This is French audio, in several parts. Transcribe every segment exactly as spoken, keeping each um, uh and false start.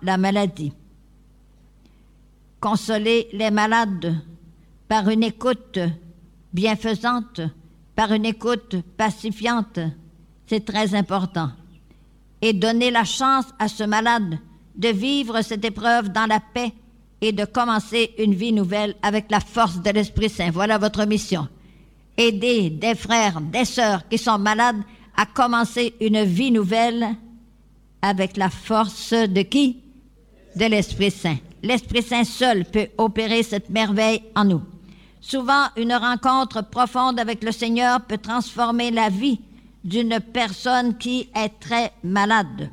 la maladie. Consoler les malades par une écoute bienfaisante, par une écoute pacifiante, c'est très important. Et donner la chance à ce malade de vivre cette épreuve dans la paix et de commencer une vie nouvelle avec la force de l'Esprit Saint. Voilà votre mission. Aider des frères, des sœurs qui sont malades à commencer une vie nouvelle avec la force de qui? De l'Esprit Saint. L'Esprit Saint seul peut opérer cette merveille en nous. Souvent, une rencontre profonde avec le Seigneur peut transformer la vie d'une personne qui est très malade.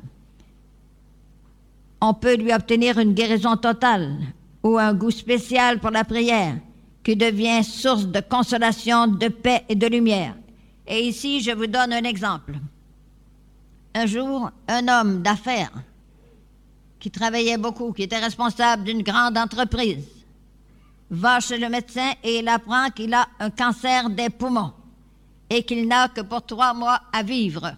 On peut lui obtenir une guérison totale ou un goût spécial pour la prière qui devient source de consolation, de paix et de lumière. Et ici, je vous donne un exemple. Un jour, un homme d'affaires qui travaillait beaucoup, qui était responsable d'une grande entreprise, va chez le médecin et il apprend qu'il a un cancer des poumons et qu'il n'a que pour trois mois à vivre.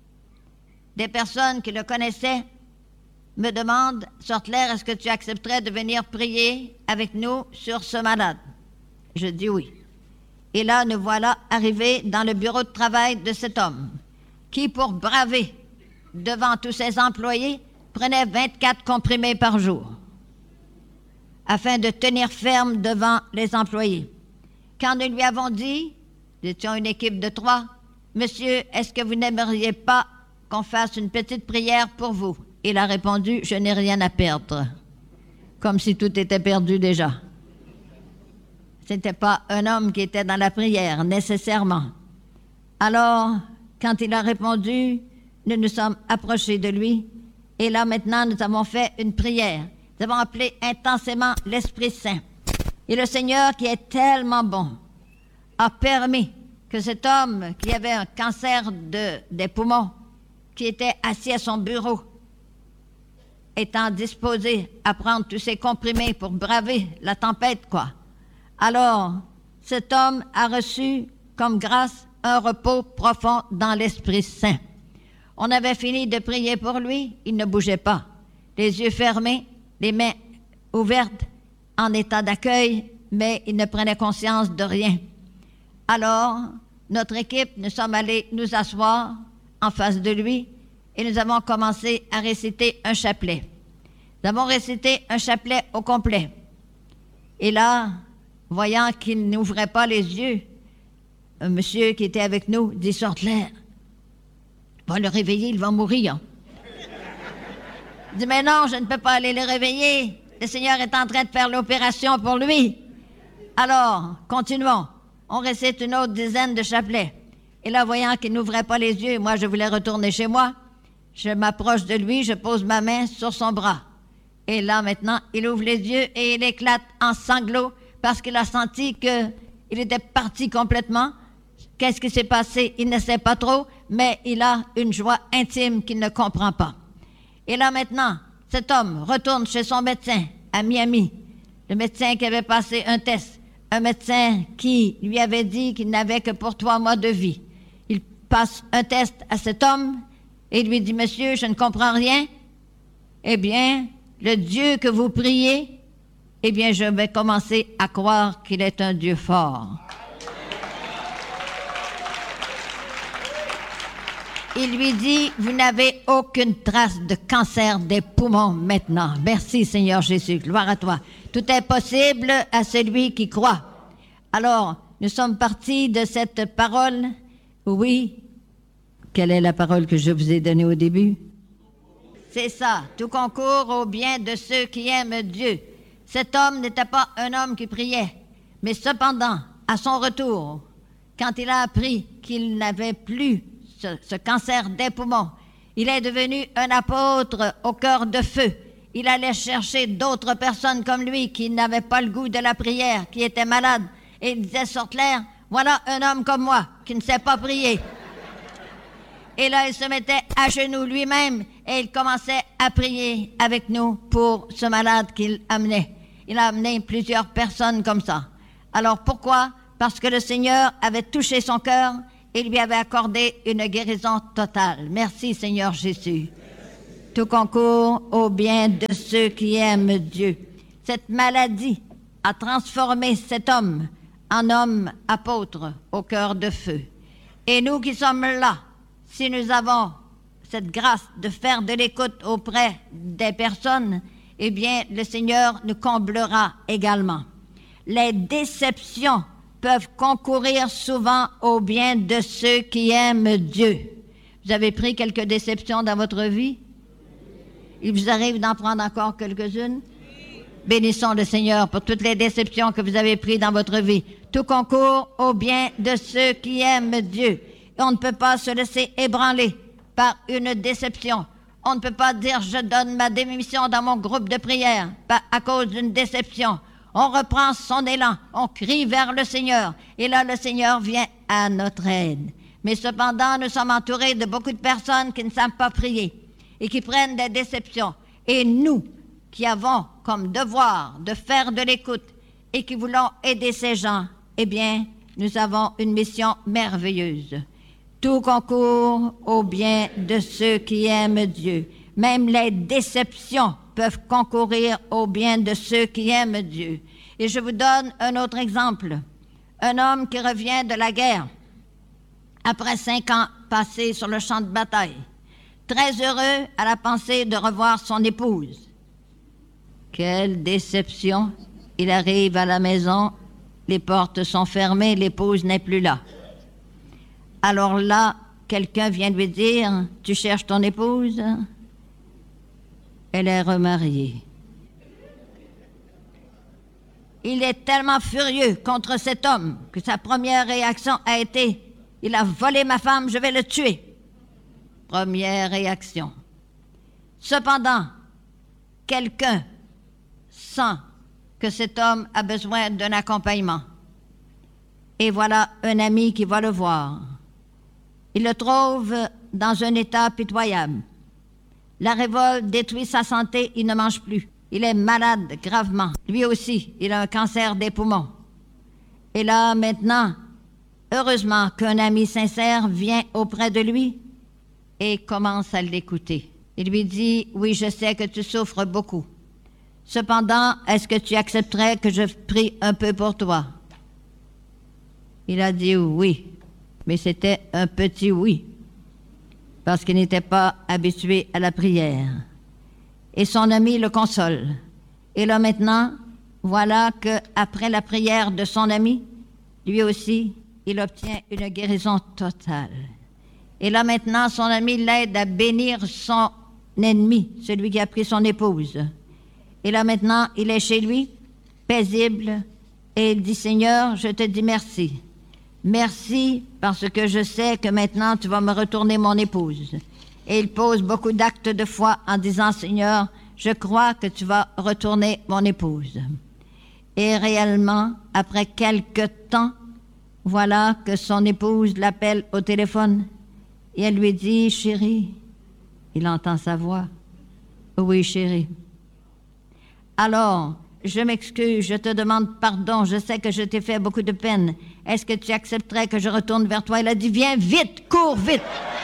Des personnes qui le connaissaient me demandent, Sortler, est-ce que tu accepterais de venir prier avec nous sur ce malade? Je dis oui. Et là, nous voilà arrivés dans le bureau de travail de cet homme qui, pour braver devant tous ses employés, prenait vingt-quatre comprimés par jour afin de tenir ferme devant les employés. Quand nous lui avons dit, nous étions une équipe de trois, « Monsieur, est-ce que vous n'aimeriez pas qu'on fasse une petite prière pour vous? » Il a répondu, « Je n'ai rien à perdre. » Comme si tout était perdu déjà. Ce n'était pas un homme qui était dans la prière, nécessairement. Alors, quand il a répondu, nous nous sommes approchés de lui, et là maintenant, nous avons fait une prière. Nous avons appelé intensément l'Esprit Saint. Et le Seigneur, qui est tellement bon, a permis que cet homme qui avait un cancer de, des poumons, qui était assis à son bureau, étant disposé à prendre tous ses comprimés pour braver la tempête, quoi. Alors, cet homme a reçu comme grâce un repos profond dans l'Esprit Saint. On avait fini de prier pour lui, il ne bougeait pas, les yeux fermés, les mains ouvertes, en état d'accueil, mais il ne prenait conscience de rien. Alors, notre équipe, nous sommes allés nous asseoir en face de lui et nous avons commencé à réciter un chapelet. Nous avons récité un chapelet au complet. Et là, voyant qu'il n'ouvrait pas les yeux, un monsieur qui était avec nous dit, Sortler, va le réveiller, il va mourir. Il dit, mais non, je ne peux pas aller le réveiller. Le Seigneur est en train de faire l'opération pour lui. Alors, continuons. On récite une autre dizaine de chapelets. Et là, voyant qu'il n'ouvrait pas les yeux, moi, je voulais retourner chez moi. Je m'approche de lui, je pose ma main sur son bras. Et là, maintenant, il ouvre les yeux et il éclate en sanglots parce qu'il a senti qu'il était parti complètement. Qu'est-ce qui s'est passé? Il ne sait pas trop, mais il a une joie intime qu'il ne comprend pas. Et là, maintenant, cet homme retourne chez son médecin à Miami, le médecin qui avait passé un test, un médecin qui lui avait dit qu'il n'avait que pour trois mois de vie. Il passe un test à cet homme et lui dit, « Monsieur, je ne comprends rien. » Eh bien, le Dieu que vous priez, eh bien, je vais commencer à croire qu'il est un Dieu fort. Il lui dit, vous n'avez aucune trace de cancer des poumons maintenant. Merci Seigneur Jésus, gloire à toi. Tout est possible à celui qui croit. Alors, nous sommes partis de cette parole. Oui, quelle est la parole que je vous ai donnée au début? C'est ça, tout concourt au bien de ceux qui aiment Dieu. Cet homme n'était pas un homme qui priait, mais cependant, à son retour, quand il a appris qu'il n'avait plus Ce, ce cancer des poumons. Il est devenu un apôtre au cœur de feu. Il allait chercher d'autres personnes comme lui qui n'avaient pas le goût de la prière, qui étaient malades. Et il disait, Sortler, voilà un homme comme moi qui ne sait pas prier. Et là, il se mettait à genoux lui-même et il commençait à prier avec nous pour ce malade qu'il amenait. Il a amené plusieurs personnes comme ça. Alors pourquoi? Parce que le Seigneur avait touché son cœur et lui avait accordé une guérison totale. Merci Seigneur Jésus. tout concourt au bien de ceux qui aiment Dieu. Cette maladie a transformé cet homme en homme apôtre au cœur de feu. Et nous qui sommes là, si nous avons cette grâce de faire de l'écoute auprès des personnes, eh bien, le Seigneur nous comblera également. Les déceptions peuvent concourir souvent au bien de ceux qui aiment Dieu. Vous avez pris quelques déceptions dans votre vie? Il vous arrive d'en prendre encore quelques-unes? Bénissons le Seigneur pour toutes les déceptions que vous avez prises dans votre vie. Tout concourt au bien de ceux qui aiment Dieu. Et on ne peut pas se laisser ébranler par une déception. On ne peut pas dire « je donne ma démission dans mon groupe de prière » à cause d'une déception. On reprend son élan, on crie vers le Seigneur. Et là, le Seigneur vient à notre aide. Mais cependant, nous sommes entourés de beaucoup de personnes qui ne savent pas prier et qui prennent des déceptions. Et nous, qui avons comme devoir de faire de l'écoute et qui voulons aider ces gens, eh bien, nous avons une mission merveilleuse. Tout concourt au bien de ceux qui aiment Dieu. Même les déceptions peuvent concourir au bien de ceux qui aiment Dieu. Et je vous donne un autre exemple. Un homme qui revient de la guerre après cinq ans passés sur le champ de bataille, très heureux à la pensée de revoir son épouse. Quelle déception! Il arrive à la maison, les portes sont fermées, l'épouse n'est plus là. Alors là, quelqu'un vient lui dire « Tu cherches ton épouse ?» Elle est remariée. Il est tellement furieux contre cet homme que sa première réaction a été « Il a volé ma femme, je vais le tuer !» Première réaction. Cependant, quelqu'un sent que cet homme a besoin d'un accompagnement. Et voilà un ami qui va le voir. Il le trouve dans un état pitoyable. La révolte détruit sa santé, il ne mange plus. Il est malade gravement. Lui aussi, il a un cancer des poumons. Et là, maintenant, heureusement qu'un ami sincère vient auprès de lui et commence à l'écouter. Il lui dit, « Oui, je sais que tu souffres beaucoup. Cependant, est-ce que tu accepterais que je prie un peu pour toi? » Il a dit oui, mais c'était un petit oui, parce qu'il n'était pas habitué à la prière. Et son ami le console. Et là maintenant, voilà qu'après la prière de son ami, lui aussi, il obtient une guérison totale. Et là maintenant, son ami l'aide à bénir son ennemi, celui qui a pris son épouse. Et là maintenant, il est chez lui, paisible, et il dit, « Seigneur, je te dis merci. Merci parce que je sais que maintenant tu vas me retourner mon épouse. » Et il pose beaucoup d'actes de foi en disant, « Seigneur, je crois que tu vas retourner mon épouse. » Et réellement, après quelque temps, voilà que son épouse l'appelle au téléphone et elle lui dit, « Chérie, » il entend sa voix, « Oui, chérie. Alors, je m'excuse, je te demande pardon, je sais que je t'ai fait beaucoup de peine. Est-ce que tu accepterais que je retourne vers toi? » Il a dit, « Viens vite, cours vite. »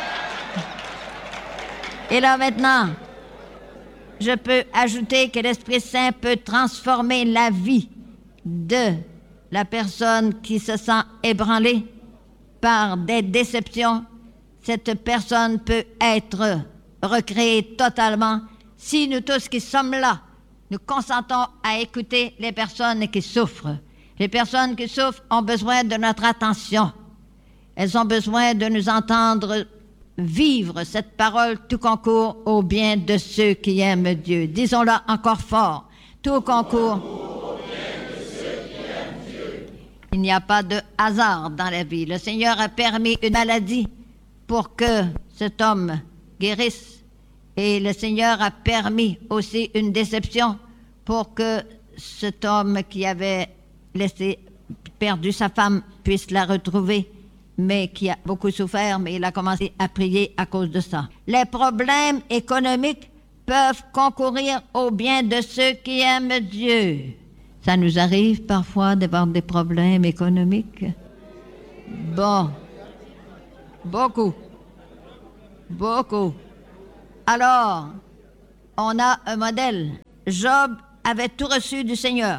Et là maintenant, je peux ajouter que l'Esprit Saint peut transformer la vie de la personne qui se sent ébranlée par des déceptions. Cette personne peut être recréée totalement si nous tous qui sommes là, nous consentons à écouter les personnes qui souffrent. Les personnes qui souffrent ont besoin de notre attention. Elles ont besoin de nous entendre vivre cette parole, tout concourt au bien de ceux qui aiment Dieu. Disons-le encore fort. Tout concourt au bien de ceux qui aiment Dieu. Il n'y a pas de hasard dans la vie. Le Seigneur a permis une maladie pour que cet homme guérisse. Et le Seigneur a permis aussi une déception pour que cet homme qui avait laissé perdu sa femme puisse la retrouver, mais qui a beaucoup souffert, mais il a commencé à prier à cause de ça. Les problèmes économiques peuvent concourir au bien de ceux qui aiment Dieu. Ça nous arrive parfois d'avoir des problèmes économiques. Bon, beaucoup, beaucoup. Alors, on a un modèle. Job avait tout reçu du Seigneur.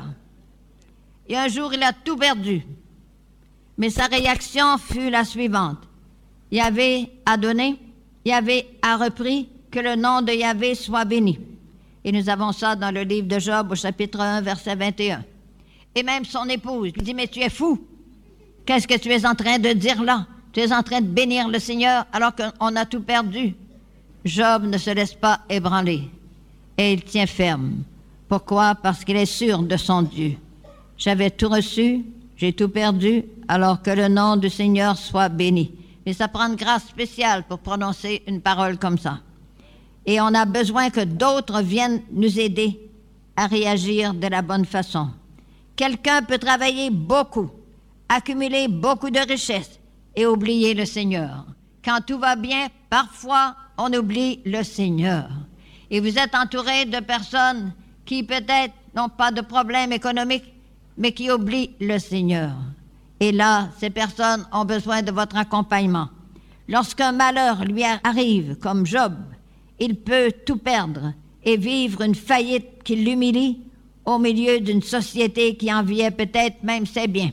Et un jour, il a tout perdu. Mais sa réaction fut la suivante. Yahvé a donné, Yahvé a repris, que le nom de Yahvé soit béni. Et nous avons ça dans le livre de Job au chapitre un, verset vingt et un. Et même son épouse lui dit, mais tu es fou. Qu'est-ce que tu es en train de dire là? Tu es en train de bénir le Seigneur alors qu'on a tout perdu. Job ne se laisse pas ébranler et il tient ferme. Pourquoi? Parce qu'il est sûr de son Dieu. J'avais tout reçu, j'ai tout perdu, alors que le nom du Seigneur soit béni. Mais ça prend une grâce spéciale pour prononcer une parole comme ça. Et on a besoin que d'autres viennent nous aider à réagir de la bonne façon. Quelqu'un peut travailler beaucoup, accumuler beaucoup de richesses et oublier le Seigneur. Quand tout va bien, parfois, on oublie le Seigneur. Et vous êtes entouré de personnes qui peut-être n'ont pas de problème économique, mais qui oublient le Seigneur. Et là, ces personnes ont besoin de votre accompagnement. Lorsqu'un malheur lui arrive, comme Job, il peut tout perdre et vivre une faillite qui l'humilie au milieu d'une société qui enviait peut-être même ses biens.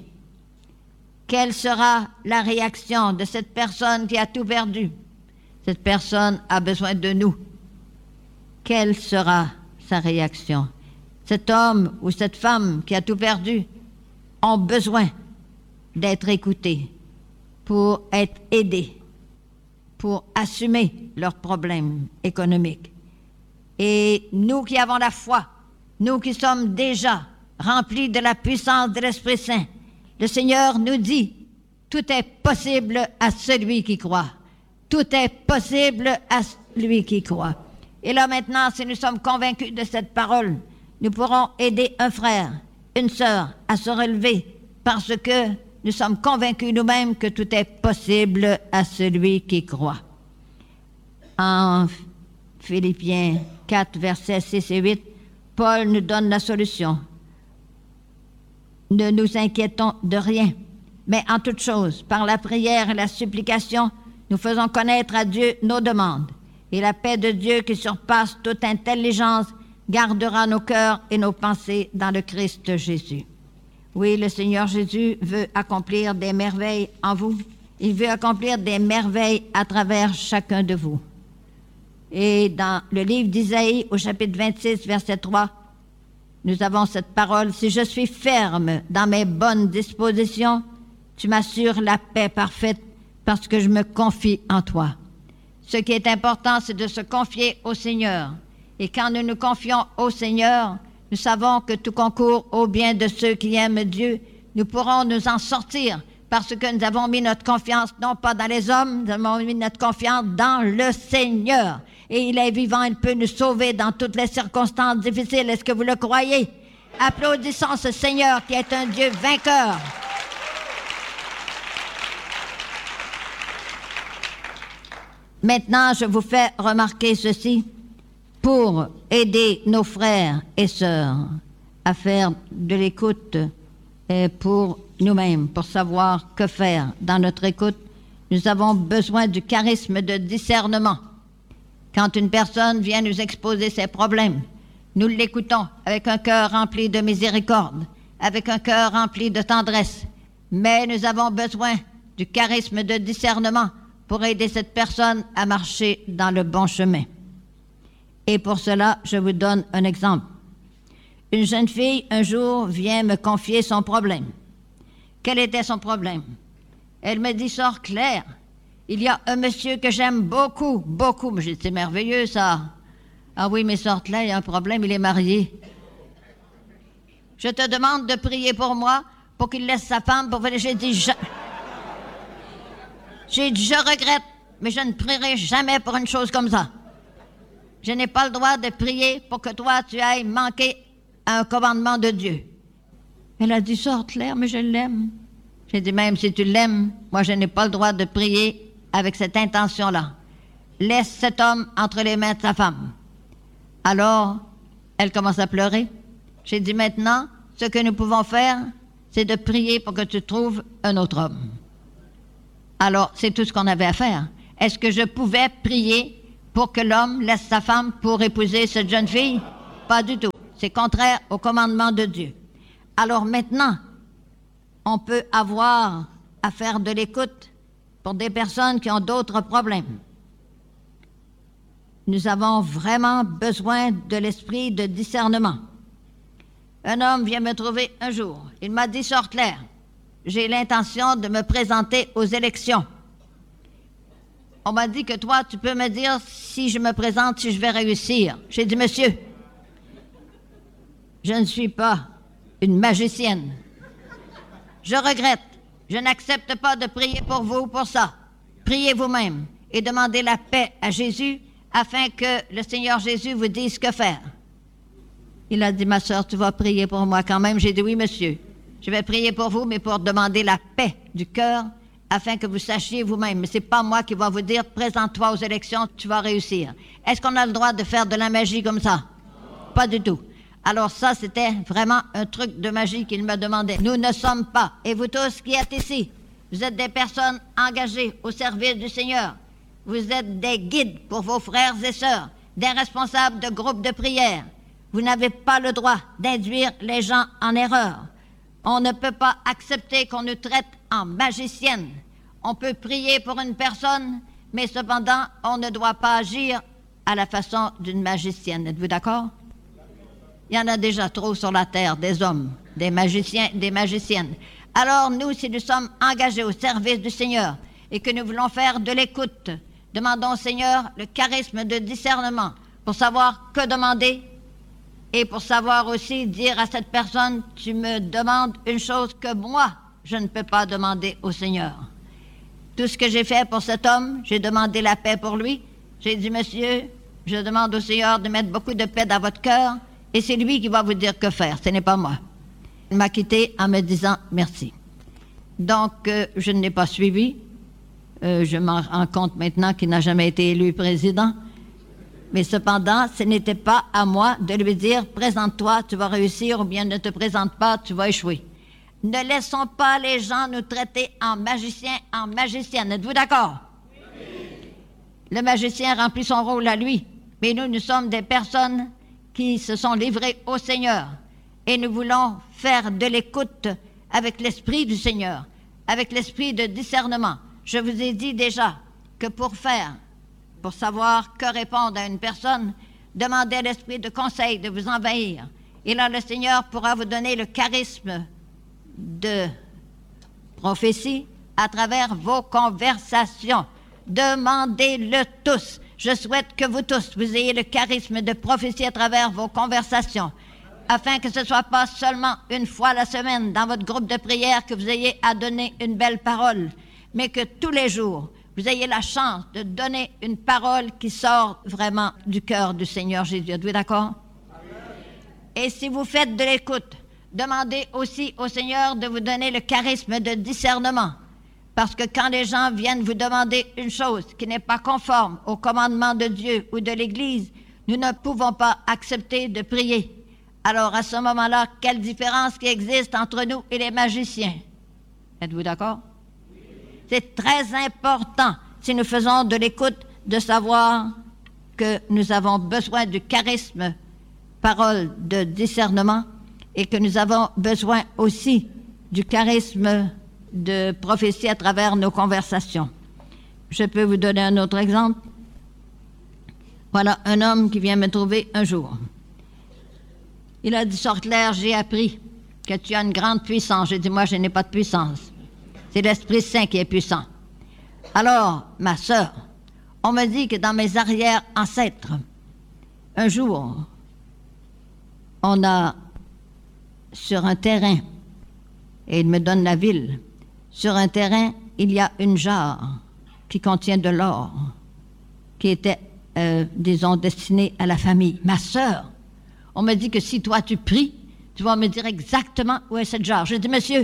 Quelle sera la réaction de cette personne qui a tout perdu? Cette personne a besoin de nous. Quelle sera sa réaction? Cet homme ou cette femme qui a tout perdu ont besoin d'être écoutés pour être aidés, pour assumer leurs problèmes économiques. Et nous qui avons la foi, nous qui sommes déjà remplis de la puissance de l'Esprit Saint, le Seigneur nous dit, tout est possible à celui qui croit. Tout est possible à celui qui croit. Et là maintenant, si nous sommes convaincus de cette parole, nous pourrons aider un frère, une sœur à se relever parce que nous sommes convaincus nous-mêmes que tout est possible à celui qui croit. En Philippiens quatre, versets six et huit, Paul nous donne la solution. Ne nous inquiétons de rien, mais en toute chose, par la prière et la supplication, nous faisons connaître à Dieu nos demandes. Et la paix de Dieu qui surpasse toute intelligence gardera nos cœurs et nos pensées dans le Christ Jésus. Oui, le Seigneur Jésus veut accomplir des merveilles en vous. Il veut accomplir des merveilles à travers chacun de vous. Et dans le livre d'Isaïe, au chapitre vingt-six, verset trois, nous avons cette parole. « Si je suis ferme dans mes bonnes dispositions, tu m'assures la paix parfaite parce que je me confie en toi. » Ce qui est important, c'est de se confier au Seigneur. Et quand nous nous confions au Seigneur, nous savons que tout concourt au bien de ceux qui aiment Dieu. Nous pourrons nous en sortir parce que nous avons mis notre confiance non pas dans les hommes, nous avons mis notre confiance dans le Seigneur. Et il est vivant, il peut nous sauver dans toutes les circonstances difficiles. Est-ce que vous le croyez? Applaudissons ce Seigneur qui est un Dieu vainqueur. Maintenant, je vous fais remarquer ceci pour aider nos frères et sœurs à faire de l'écoute pour nous-mêmes, pour savoir que faire dans notre écoute. Nous avons besoin du charisme de discernement. Quand une personne vient nous exposer ses problèmes, nous l'écoutons avec un cœur rempli de miséricorde, avec un cœur rempli de tendresse. Mais nous avons besoin du charisme de discernement pour aider cette personne à marcher dans le bon chemin. Et pour cela, je vous donne un exemple. Une jeune fille, un jour, vient me confier son problème. Quel était son problème? Elle me dit, Sœur Claire, il y a un monsieur que j'aime beaucoup, beaucoup. J'ai dit, c'est merveilleux, ça. Ah oui, mais Sœur Claire, il y a un problème, il est marié. Je te demande de prier pour moi, pour qu'il laisse sa femme pour venir. J'ai dit, je... J'ai dit, je regrette, mais je ne prierai jamais pour une chose comme ça. Je n'ai pas le droit de prier pour que toi, tu ailles manquer à un commandement de Dieu. Elle a dit, Sœur Claire, mais je l'aime. J'ai dit, même si tu l'aimes, moi, je n'ai pas le droit de prier avec cette intention-là. Laisse cet homme entre les mains de sa femme. Alors, elle commence à pleurer. J'ai dit, maintenant, ce que nous pouvons faire, c'est de prier pour que tu trouves un autre homme. Alors, c'est tout ce qu'on avait à faire. Est-ce que je pouvais prier pour que l'homme laisse sa femme pour épouser cette jeune fille? Pas du tout. C'est contraire au commandement de Dieu. Alors maintenant, on peut avoir à faire de l'écoute pour des personnes qui ont d'autres problèmes. Nous avons vraiment besoin de l'esprit de discernement. Un homme vient me trouver un jour. Il m'a dit, Sœur Claire, j'ai l'intention de me présenter aux élections. On m'a dit que toi, tu peux me dire si je me présente, si je vais réussir. J'ai dit, monsieur, je ne suis pas une magicienne. Je regrette. Je n'accepte pas de prier pour vous pour ça. Priez vous-même et demandez la paix à Jésus afin que le Seigneur Jésus vous dise que faire. Il a dit, ma sœur, tu vas prier pour moi quand même. J'ai dit, oui, monsieur. Je vais prier pour vous, mais pour demander la paix du cœur afin que vous sachiez vous-même. Mais ce n'est pas moi qui va vous dire, présente-toi aux élections, tu vas réussir. Est-ce qu'on a le droit de faire de la magie comme ça? Non. Pas du tout. Alors ça, c'était vraiment un truc de magie qu'il me demandait. Nous ne sommes pas, et vous tous qui êtes ici, vous êtes des personnes engagées au service du Seigneur. Vous êtes des guides pour vos frères et sœurs, des responsables de groupes de prière. Vous n'avez pas le droit d'induire les gens en erreur. On ne peut pas accepter qu'on nous traite en magicienne. On peut prier pour une personne, mais cependant, on ne doit pas agir à la façon d'une magicienne. Êtes-vous d'accord? Il y en a déjà trop sur la terre, des hommes, des magiciens, des magiciennes. Alors nous, si nous sommes engagés au service du Seigneur et que nous voulons faire de l'écoute, demandons au Seigneur le charisme de discernement pour savoir que demander et pour savoir aussi dire à cette personne, tu me demandes une chose que moi, je ne peux pas demander au Seigneur. Tout ce que j'ai fait pour cet homme, j'ai demandé la paix pour lui. J'ai dit, monsieur, je demande au Seigneur de mettre beaucoup de paix dans votre cœur et c'est lui qui va vous dire que faire, ce n'est pas moi. Il m'a quitté en me disant merci. Donc, euh, je ne l'ai pas suivi. Euh, je m'en rends compte maintenant qu'il n'a jamais été élu président. Mais cependant, ce n'était pas à moi de lui dire « Présente-toi, tu vas réussir » ou bien « Ne te présente pas, tu vas échouer ». Ne laissons pas les gens nous traiter en magiciens, en magiciennes. Êtes-vous d'accord? Oui. Le magicien remplit son rôle à lui, mais nous, nous sommes des personnes qui se sont livrées au Seigneur et nous voulons faire de l'écoute avec l'esprit du Seigneur, avec l'esprit de discernement. Je vous ai dit déjà que pour faire Pour savoir que répondre à une personne, demandez à l'esprit de conseil de vous envahir. Et là, le Seigneur pourra vous donner le charisme de prophétie à travers vos conversations. Demandez-le tous. Je souhaite que vous tous, vous ayez le charisme de prophétie à travers vos conversations, afin que ce ne soit pas seulement une fois la semaine dans votre groupe de prière que vous ayez à donner une belle parole, mais que tous les jours, vous ayez la chance de donner une parole qui sort vraiment du cœur du Seigneur Jésus. Êtes-vous d'accord? Et si vous faites de l'écoute, demandez aussi au Seigneur de vous donner le charisme de discernement. Parce que quand les gens viennent vous demander une chose qui n'est pas conforme au commandement de Dieu ou de l'Église, nous ne pouvons pas accepter de prier. Alors à ce moment-là, quelle différence qui existe entre nous et les magiciens? Êtes-vous d'accord? C'est très important, si nous faisons de l'écoute, de savoir que nous avons besoin du charisme, parole de discernement, et que nous avons besoin aussi du charisme de prophétie à travers nos conversations. Je peux vous donner un autre exemple. Voilà un homme qui vient me trouver un jour. Il a dit, Sœur Claire, j'ai appris que tu as une grande puissance. J'ai dit, moi, je n'ai pas de puissance. C'est l'Esprit Saint qui est puissant. Alors, ma sœur, on me dit que dans mes arrière-ancêtres, un jour, on a, sur un terrain, et il me donne la ville, sur un terrain, il y a une jarre qui contient de l'or, qui était, euh, disons, destinée à la famille. Ma sœur, on me dit que si toi tu pries, tu vas me dire exactement où est cette jarre. Je dis, monsieur,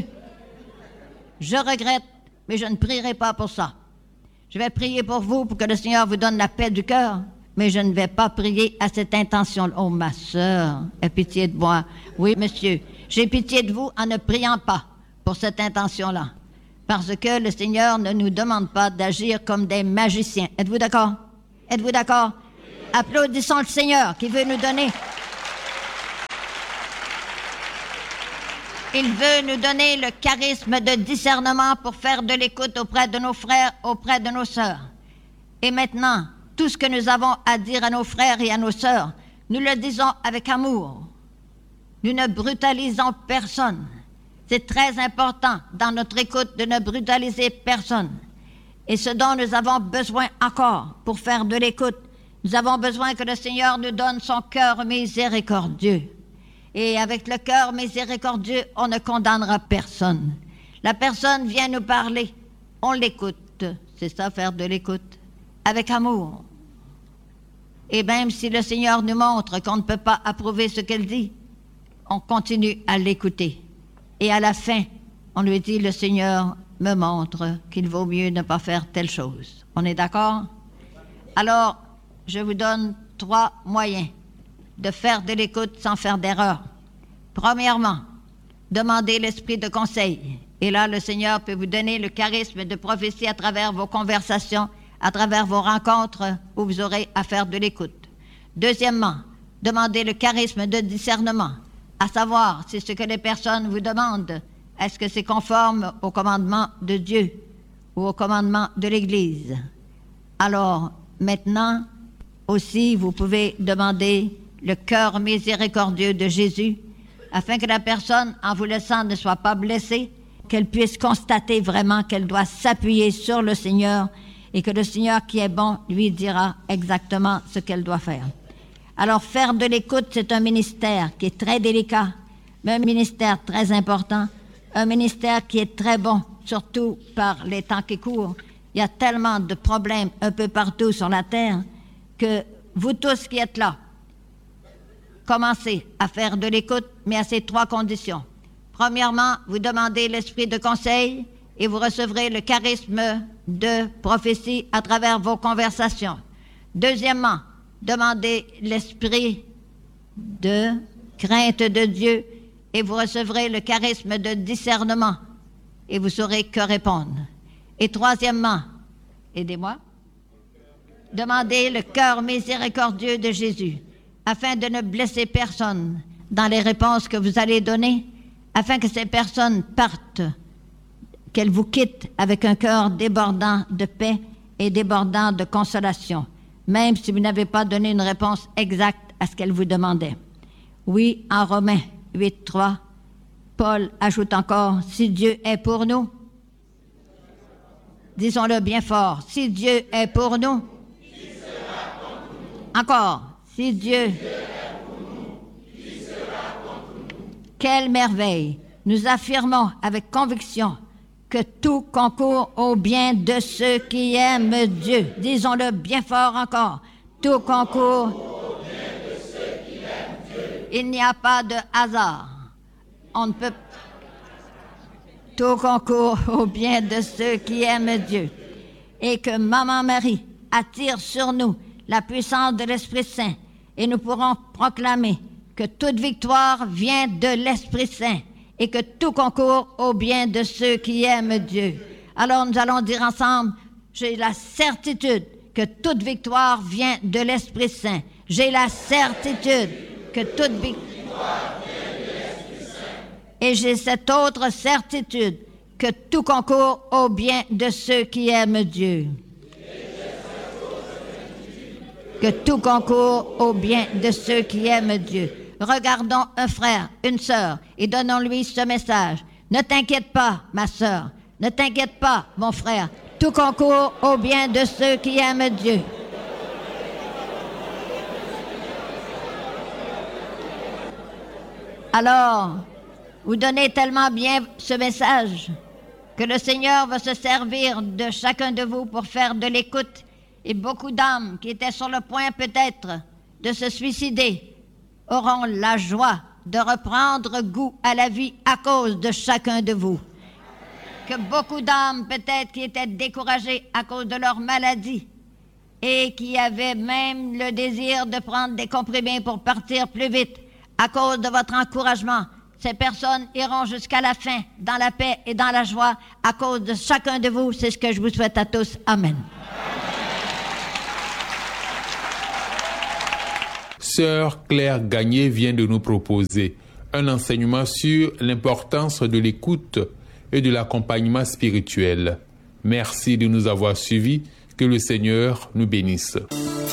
je regrette, mais je ne prierai pas pour ça. Je vais prier pour vous, pour que le Seigneur vous donne la paix du cœur, mais je ne vais pas prier à cette intention. Oh, ma sœur, aie pitié de moi. Oui, monsieur, j'ai pitié de vous en ne priant pas pour cette intention-là, parce que le Seigneur ne nous demande pas d'agir comme des magiciens. Êtes-vous d'accord? Êtes-vous d'accord? Applaudissons le Seigneur qui veut nous donner. Il veut nous donner le charisme de discernement pour faire de l'écoute auprès de nos frères, auprès de nos sœurs. Et maintenant, tout ce que nous avons à dire à nos frères et à nos sœurs, nous le disons avec amour. Nous ne brutalisons personne. C'est très important dans notre écoute de ne brutaliser personne. Et ce dont nous avons besoin encore pour faire de l'écoute, nous avons besoin que le Seigneur nous donne son cœur miséricordieux. Et avec le cœur miséricordieux, on ne condamnera personne. La personne vient nous parler, on l'écoute. C'est ça, faire de l'écoute, avec amour. Et même si le Seigneur nous montre qu'on ne peut pas approuver ce qu'elle dit, on continue à l'écouter. Et à la fin, on lui dit, le Seigneur me montre qu'il vaut mieux ne pas faire telle chose. On est d'accord? Alors, je vous donne trois moyens de faire de l'écoute sans faire d'erreur. Premièrement, demandez l'esprit de conseil. Et là, le Seigneur peut vous donner le charisme de prophétie à travers vos conversations, à travers vos rencontres où vous aurez à faire de l'écoute. Deuxièmement, demandez le charisme de discernement, à savoir si ce que les personnes vous demandent, est-ce que c'est conforme au commandement de Dieu ou au commandement de l'Église. Alors, maintenant, aussi, vous pouvez demander le cœur miséricordieux de Jésus, afin que la personne, en vous laissant, ne soit pas blessée, qu'elle puisse constater vraiment qu'elle doit s'appuyer sur le Seigneur et que le Seigneur qui est bon lui dira exactement ce qu'elle doit faire. Alors, faire de l'écoute, c'est un ministère qui est très délicat, mais un ministère très important, un ministère qui est très bon, surtout par les temps qui courent. Il y a tellement de problèmes un peu partout sur la terre que vous tous qui êtes là, commencez à faire de l'écoute, mais à ces trois conditions. Premièrement, vous demandez l'esprit de conseil et vous recevrez le charisme de prophétie à travers vos conversations. Deuxièmement, demandez l'esprit de crainte de Dieu et vous recevrez le charisme de discernement et vous saurez que répondre. Et troisièmement, aidez-moi, demandez le cœur miséricordieux de Jésus afin de ne blesser personne dans les réponses que vous allez donner, afin que ces personnes partent, qu'elles vous quittent avec un cœur débordant de paix et débordant de consolation, même si vous n'avez pas donné une réponse exacte à ce qu'elles vous demandaient. Oui, en Romains huit, trois, Paul ajoute encore, « Si Dieu est pour nous, disons-le bien fort, si Dieu est pour nous, qui sera contre nous? Encore, si Dieu, Dieu est pour nous, qui sera contre nous? Quelle merveille! Nous affirmons avec conviction que tout concourt au bien de ceux qui aiment Dieu. Disons-le bien fort encore, tout concourt au bien de ceux qui aiment Dieu. Il n'y a pas de hasard. On ne peut tout concourt au bien de ceux qui aiment Dieu. Et que Maman Marie attire sur nous la puissance de l'Esprit Saint et nous pourrons proclamer que toute victoire vient de l'Esprit Saint et que tout concourt au bien de ceux qui aiment Dieu. Alors nous allons dire ensemble, j'ai la certitude que toute victoire vient de l'Esprit Saint. J'ai la certitude que toute victoire et j'ai cette autre certitude que tout concourt au bien de ceux qui aiment Dieu. Que tout concourt au bien de ceux qui aiment Dieu. Regardons un frère, une sœur, et donnons-lui ce message. Ne t'inquiète pas, ma sœur. Ne t'inquiète pas, mon frère. Tout concourt au bien de ceux qui aiment Dieu. Alors, vous donnez tellement bien ce message que le Seigneur va se servir de chacun de vous pour faire de l'écoute. Et beaucoup d'âmes qui étaient sur le point peut-être de se suicider auront la joie de reprendre goût à la vie à cause de chacun de vous. Que beaucoup d'âmes peut-être qui étaient découragées à cause de leur maladie et qui avaient même le désir de prendre des comprimés pour partir plus vite à cause de votre encouragement, ces personnes iront jusqu'à la fin dans la paix et dans la joie à cause de chacun de vous. C'est ce que je vous souhaite à tous. Amen. Sœur Claire Gagné vient de nous proposer un enseignement sur l'importance de l'écoute et de l'accompagnement spirituel. Merci de nous avoir suivis. Que le Seigneur nous bénisse.